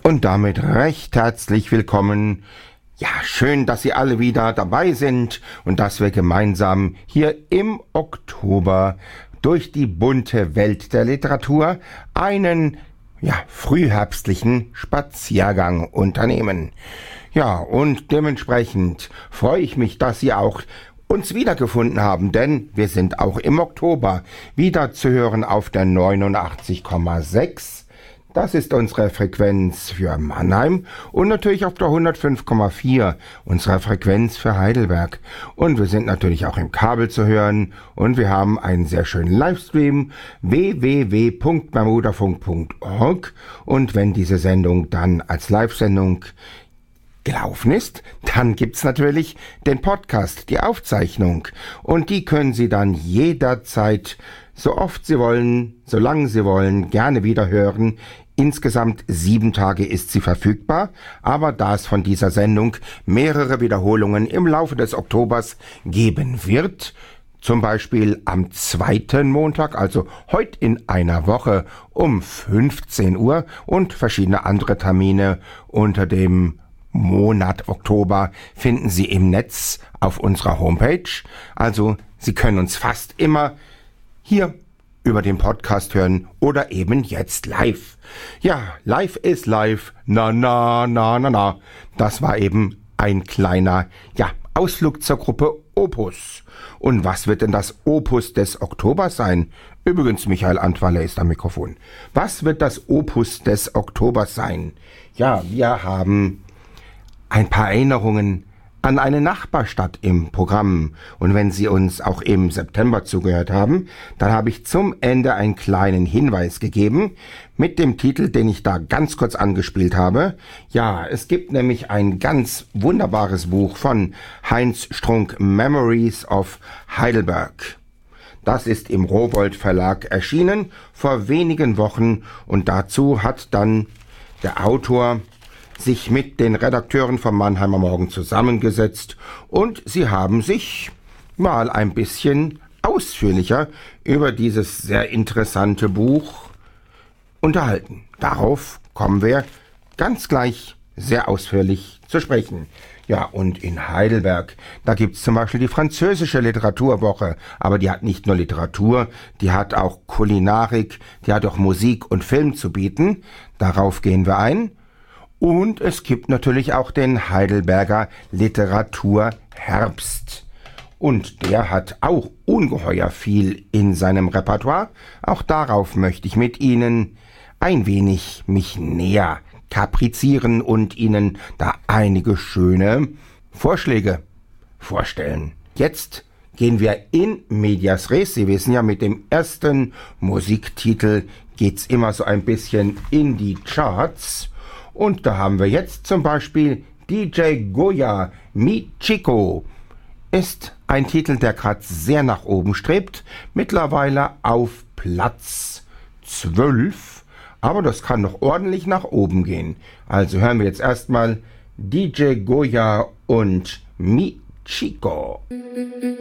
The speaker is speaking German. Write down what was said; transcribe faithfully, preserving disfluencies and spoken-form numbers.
Und damit recht herzlich willkommen. Ja, schön, dass Sie alle wieder dabei sind und dass wir gemeinsam hier im Oktober durch die bunte Welt der Literatur einen, ja, frühherbstlichen Spaziergang unternehmen. Ja, und dementsprechend freue ich mich, dass Sie auch uns wiedergefunden haben, denn wir sind auch im Oktober wieder zu hören auf der neunundachtzig Komma sechs. Das ist unsere Frequenz für Mannheim und natürlich auf der hundertfünf Komma vier, unsere Frequenz für Heidelberg. Und wir sind natürlich auch im Kabel zu hören und wir haben einen sehr schönen Livestream w w w punkt bermudafunk punkt org und wenn diese Sendung dann als Live-Sendung gelaufen ist, dann gibt's natürlich den Podcast, die Aufzeichnung und die können Sie dann jederzeit, so oft Sie wollen, solange Sie wollen, gerne wieder hören. Insgesamt sieben Tage ist sie verfügbar, aber da es von dieser Sendung mehrere Wiederholungen im Laufe des Oktobers geben wird, zum Beispiel am zweiten Montag, also heute in einer Woche um fünfzehn Uhr und verschiedene andere Termine unter dem Monat Oktober finden Sie im Netz auf unserer Homepage. Also Sie können uns fast immer hier über den Podcast hören oder eben jetzt live. Ja, live ist live. Na, na, na, na, na. Das war eben ein kleiner, ja, Ausflug zur Gruppe Opus. Und was wird denn das Opus des Oktobers sein? Übrigens, Michael Antwaler ist am Mikrofon. Was wird das Opus des Oktobers sein? Ja, wir haben ein paar Erinnerungen an eine Nachbarstadt im Programm. Und wenn Sie uns auch im September zugehört haben, dann habe ich zum Ende einen kleinen Hinweis gegeben mit dem Titel, den ich da ganz kurz angespielt habe. Ja, es gibt nämlich ein ganz wunderbares Buch von Heinz Strunk, Memories of Heidelberg. Das ist im Rowohlt Verlag erschienen vor wenigen Wochen und dazu hat dann der Autor sich mit den Redakteuren vom Mannheimer Morgen zusammengesetzt und sie haben sich mal ein bisschen ausführlicher über dieses sehr interessante Buch unterhalten. Darauf kommen wir ganz gleich sehr ausführlich zu sprechen. Ja, und in Heidelberg, da gibt's zum Beispiel die französische Literaturwoche, aber die hat nicht nur Literatur, die hat auch Kulinarik, die hat auch Musik und Film zu bieten. Darauf gehen wir ein. Und es gibt natürlich auch den Heidelberger Literaturherbst. Und der hat auch ungeheuer viel in seinem Repertoire. Auch darauf möchte ich mit Ihnen ein wenig mich näher kaprizieren und Ihnen da einige schöne Vorschläge vorstellen. Jetzt gehen wir in medias res. Sie wissen ja, mit dem ersten Musiktitel geht's immer so ein bisschen in die Charts. Und da haben wir jetzt zum Beispiel D J Goya, Mi Chico. Ist ein Titel, der gerade sehr nach oben strebt. Mittlerweile auf Platz zwölf. Aber das kann noch ordentlich nach oben gehen. Also hören wir jetzt erstmal D J Goya und Mi Chico.